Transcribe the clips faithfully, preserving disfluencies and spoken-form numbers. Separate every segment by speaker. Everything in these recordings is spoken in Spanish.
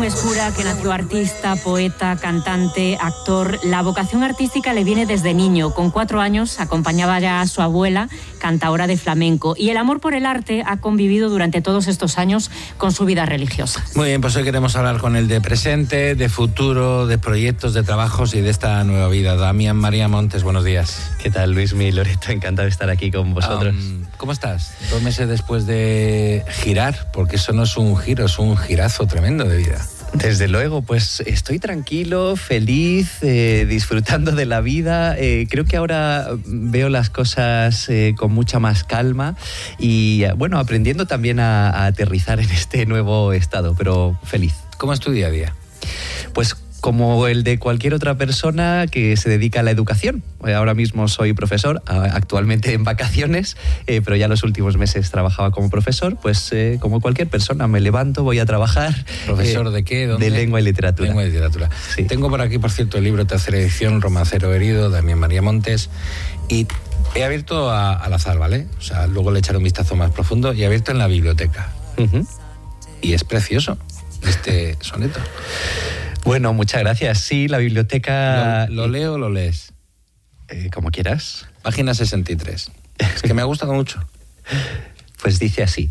Speaker 1: Damián Escura, que nació artista, poeta, cantante, actor. La vocación artística le viene desde niño. Con cuatro años acompañaba ya a su abuela, cantaora de flamenco. Y el amor por el arte ha convivido durante todos estos años con su vida religiosa.
Speaker 2: Muy bien, pues hoy queremos hablar con él de presente, de futuro, de proyectos, de trabajos y de esta nueva vida. Damián María Montes, buenos días.
Speaker 3: ¿Qué tal, Luismi, Loreto? Encantado de estar aquí con vosotros.
Speaker 2: Um, ¿Cómo estás? Dos meses después de girar, porque eso no es un giro, es un girazo tremendo de vida.
Speaker 3: Desde luego, pues estoy tranquilo, feliz, eh, disfrutando de la vida. Eh, creo que ahora veo las cosas eh, con mucha más calma y, bueno, aprendiendo también a, a aterrizar en este nuevo estado, pero feliz.
Speaker 2: ¿Cómo es tu día a día?
Speaker 3: Pues como el de cualquier otra persona que se dedica a la educación. Ahora mismo soy profesor, actualmente en vacaciones, eh, pero ya los últimos meses trabajaba como profesor, pues eh, como cualquier persona me levanto, voy a trabajar.
Speaker 2: ¿Profesor eh, de qué? ¿Dónde?
Speaker 3: De lengua y literatura.
Speaker 2: Lengua y literatura.
Speaker 3: Sí.
Speaker 2: Tengo por aquí, por cierto, el libro Tercera edición, Romancero herido, Damián María Montes, y he abierto a, al azar, ¿vale? O sea, luego le echaré un vistazo más profundo, y he abierto en la biblioteca.
Speaker 3: Uh-huh.
Speaker 2: Y es precioso este soneto.
Speaker 3: Bueno, muchas gracias. Sí, la biblioteca...
Speaker 2: ¿Lo, lo leo o lo lees?
Speaker 3: Eh, como quieras.
Speaker 2: Página sesenta y tres. Es que me ha gustado mucho.
Speaker 3: Pues dice así.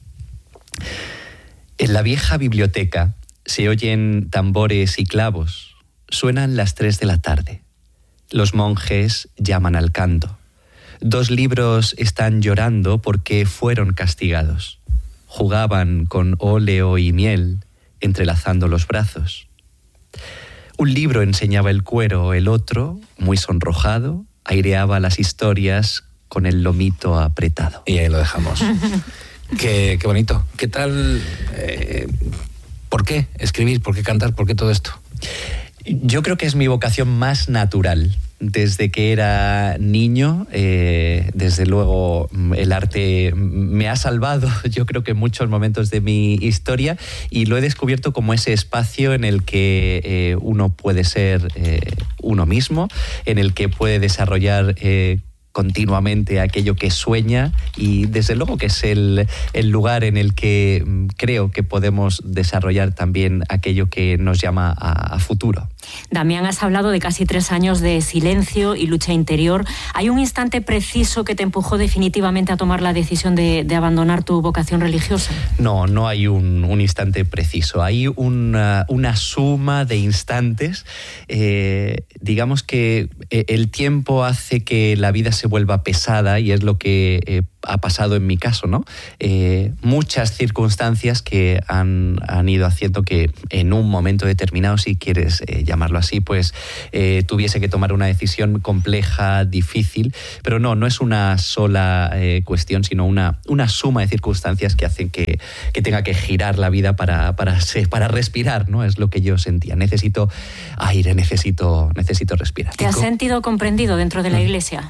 Speaker 3: En la vieja biblioteca se oyen tambores y clavos. Suenan las tres de la tarde. Los monjes llaman al canto. Dos libros están llorando porque fueron castigados. Jugaban con óleo y miel, entrelazando los brazos. Un libro enseñaba el cuero, el otro, muy sonrojado, aireaba las historias con el lomito apretado.
Speaker 2: Y ahí lo dejamos. qué, qué bonito. ¿Qué tal? Eh, ¿Por qué escribir? ¿Por qué cantar? ¿Por qué todo esto?
Speaker 3: Yo creo que es mi vocación más natural. Desde que era niño, eh, desde luego el arte me ha salvado, yo creo que en muchos momentos de mi historia, y lo he descubierto como ese espacio en el que eh, uno puede ser eh, uno mismo, en el que puede desarrollar eh, continuamente aquello que sueña, y desde luego que es el, el lugar en el que creo que podemos desarrollar también aquello que nos llama a, a futuro.
Speaker 1: Damián, has hablado de casi tres años de silencio y lucha interior. ¿Hay un instante preciso que te empujó definitivamente a tomar la decisión de, de abandonar tu vocación religiosa?
Speaker 3: No, no hay un, un instante preciso. Hay una, una suma de instantes. Eh, digamos que el tiempo hace que la vida se vuelva pesada, y es lo que eh, ha pasado en mi caso, ¿no? Eh, muchas circunstancias que han, han ido haciendo que en un momento determinado, si quieres eh, llamarlo así, pues eh, tuviese que tomar una decisión compleja, difícil, pero no, no es una sola eh, cuestión, sino una, una suma de circunstancias que hacen que, que tenga que girar la vida para, para, para respirar, ¿no? Es lo que yo sentía. Necesito aire, necesito, necesito respirar.
Speaker 1: ¿Te has sentido comprendido dentro de la Iglesia?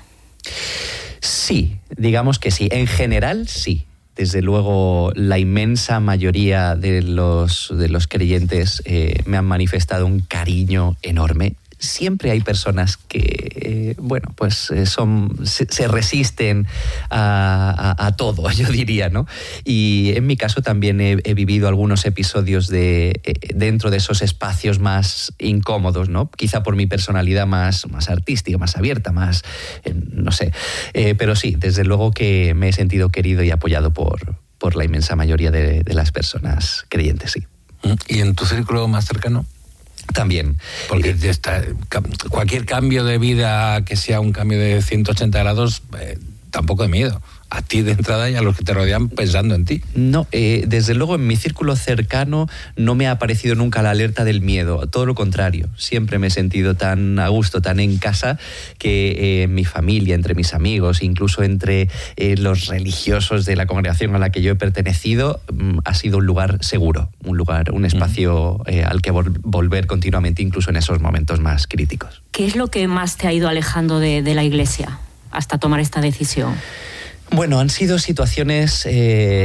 Speaker 3: Sí, digamos que sí. En general, sí. Desde luego, la inmensa mayoría de los, de los creyentes eh, me han manifestado un cariño enorme. Siempre hay personas que, eh, bueno, pues eh, son, se, se resisten a, a, a todo, yo diría, ¿no? Y en mi caso también he, he vivido algunos episodios de, eh, dentro de esos espacios más incómodos, ¿no? Quizá por mi personalidad más, más artística, más abierta, más, eh, no sé. Eh, pero sí, desde luego que me he sentido querido y apoyado por, por la inmensa mayoría de, de las personas creyentes, sí.
Speaker 2: ¿Y en tu círculo más cercano?
Speaker 3: También.
Speaker 2: Porque está, cualquier cambio de vida que sea un cambio de ciento ochenta grados, eh, tampoco de miedo. A ti de entrada y a los que te rodean pensando en ti.
Speaker 3: No, eh, desde luego en mi círculo cercano no me ha aparecido nunca la alerta del miedo, todo lo contrario. Siempre me he sentido tan a gusto, tan en casa, que eh, en mi familia, entre mis amigos, incluso entre eh, los religiosos de la congregación a la que yo he pertenecido, mm, ha sido un lugar seguro, un lugar, un espacio eh, al que vol- volver continuamente, incluso en esos momentos más críticos.
Speaker 1: ¿Qué es lo que más te ha ido alejando de, de la Iglesia hasta tomar esta decisión?
Speaker 3: Bueno, han sido situaciones eh,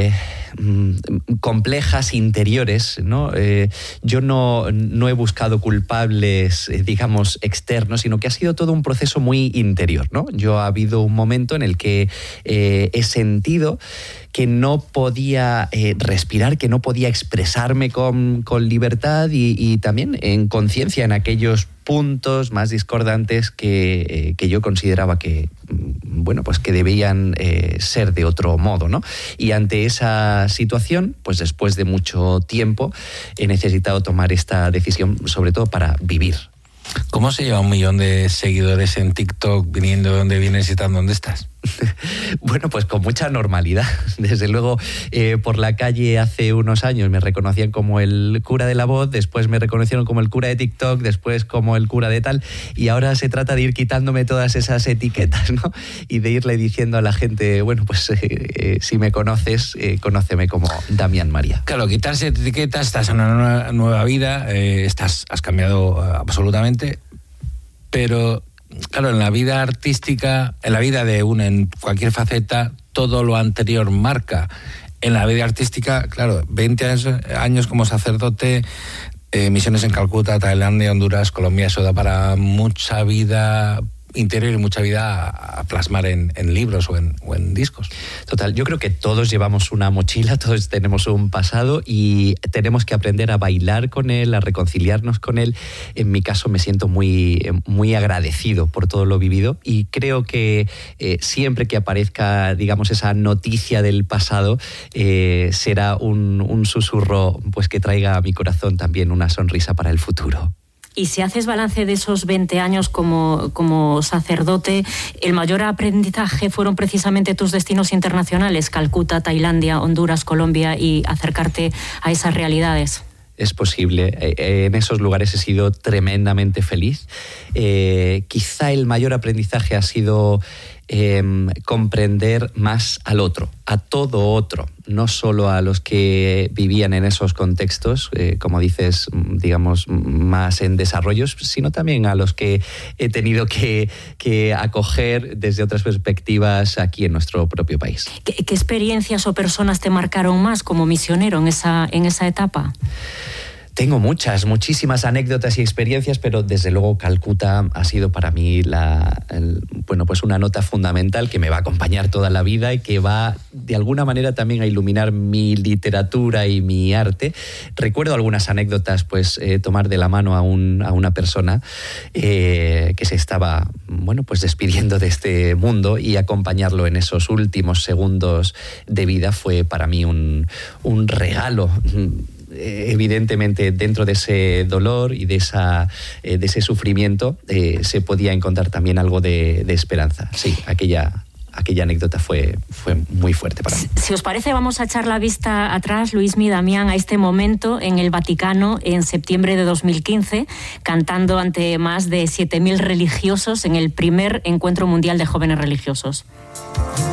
Speaker 3: complejas, interiores, ¿no? Eh, yo no, no he buscado culpables, eh, digamos, externos, sino que ha sido todo un proceso muy interior, ¿no? Yo ha habido un momento en el que eh, he sentido que no podía eh, respirar, que no podía expresarme con, con libertad y, y también en conciencia en aquellos puntos más discordantes que, eh, que yo consideraba que, bueno, pues que debían eh, ser de otro modo, ¿no? Y ante esa situación, pues después de mucho tiempo, he necesitado tomar esta decisión, sobre todo para vivir.
Speaker 2: ¿Cómo se lleva un millón de seguidores en TikTok viniendo de donde vienes y estando donde estás?
Speaker 3: Bueno, pues con mucha normalidad. Desde luego, eh, por la calle hace unos años me reconocían como el cura de La Voz, después me reconocieron como el cura de TikTok, después como el cura de tal, y ahora se trata de ir quitándome todas esas etiquetas, ¿no? Y de irle diciendo a la gente, bueno, pues eh, eh, si me conoces, eh, conóceme como Damián María.
Speaker 2: Claro, quitarse etiquetas, estás en una nueva, nueva vida, eh, estás, has cambiado uh, absolutamente, pero... Claro, en la vida artística, en la vida de uno, en cualquier faceta, todo lo anterior marca. En la vida artística, claro, veinte años, años como sacerdote, eh, misiones en Calcuta, Tailandia, Honduras, Colombia, eso da para mucha vida interior y mucha vida a, a plasmar en, en libros o en, o en discos.
Speaker 3: Total, yo creo que todos llevamos una mochila, todos tenemos un pasado y tenemos que aprender a bailar con él, a reconciliarnos con él. En mi caso me siento muy, muy agradecido por todo lo vivido y creo que eh, siempre que aparezca, digamos, esa noticia del pasado, eh, será un, un susurro pues, que traiga a mi corazón también una sonrisa para el futuro.
Speaker 1: Y si haces balance de esos veinte años como, como sacerdote, ¿el mayor aprendizaje fueron precisamente tus destinos internacionales, Calcuta, Tailandia, Honduras, Colombia, y acercarte a esas realidades?
Speaker 3: Es posible. En esos lugares he sido tremendamente feliz. Eh, quizá el mayor aprendizaje ha sido eh, comprender más al otro, a todo otro, no solo a los que vivían en esos contextos, eh, como dices, digamos, más en desarrollos, sino también a los que he tenido que, que acoger desde otras perspectivas aquí en nuestro propio país.
Speaker 1: ¿Qué, qué experiencias o personas te marcaron más como misionero en esa, en esa etapa?
Speaker 3: Tengo muchas, muchísimas anécdotas y experiencias, pero desde luego Calcuta ha sido para mí la, el, bueno, pues una nota fundamental que me va a acompañar toda la vida y que va de alguna manera también a iluminar mi literatura y mi arte. Recuerdo algunas anécdotas, pues eh, tomar de la mano a, un, a una persona eh, que se estaba, bueno, pues despidiendo de este mundo y acompañarlo en esos últimos segundos de vida fue para mí un, un regalo. Evidentemente dentro de ese dolor y de, esa, eh, de ese sufrimiento eh, se podía encontrar también algo de, de esperanza. Sí, aquella, aquella anécdota fue, fue muy fuerte para mí.
Speaker 1: Si os parece, vamos a echar la vista atrás, Luismi, Damián, a este momento en el Vaticano en septiembre de dos mil quince, cantando ante más de siete mil religiosos en el primer Encuentro Mundial de Jóvenes Religiosos.